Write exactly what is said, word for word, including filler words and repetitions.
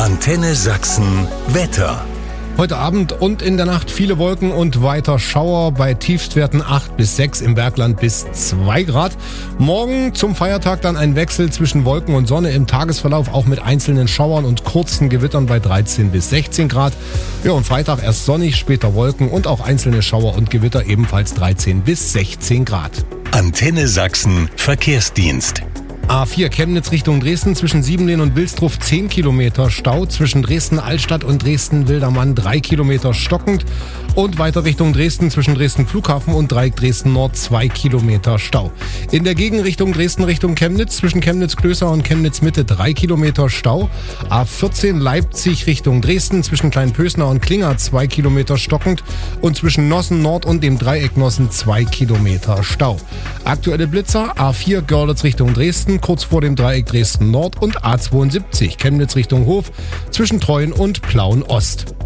Antenne Sachsen Wetter. Heute Abend und in der Nacht viele Wolken und weiter Schauer, bei Tiefstwerten acht bis sechs, im Bergland bis zwei Grad. Morgen zum Feiertag dann ein Wechsel zwischen Wolken und Sonne, im Tagesverlauf auch mit einzelnen Schauern und kurzen Gewittern bei dreizehn bis sechzehn Grad. Ja, und Freitag erst sonnig, später Wolken und auch einzelne Schauer und Gewitter, ebenfalls dreizehn bis sechzehn Grad. Antenne Sachsen Verkehrsdienst. A vier Chemnitz Richtung Dresden, zwischen Siebenlehn und Wilsdruff zehn Kilometer Stau, zwischen Dresden-Altstadt und Dresden-Wildermann drei Kilometer stockend und weiter Richtung Dresden, zwischen Dresden Flughafen und Dreieck Dresden Nord zwei Kilometer Stau. In der Gegenrichtung Dresden Richtung Chemnitz, zwischen Chemnitz-Klößer und Chemnitz-Mitte drei Kilometer Stau. A vierzehn Leipzig Richtung Dresden, zwischen Kleinpösner und Klinger zwei Kilometer stockend und zwischen Nossen Nord und dem Dreieck Nossen zwei Kilometer Stau. Aktuelle Blitzer: A vier Görlitz Richtung Dresden, kurz vor dem Dreieck Dresden Nord, und A zweiundsiebzig Chemnitz Richtung Hof zwischen Treuen und Plauen Ost.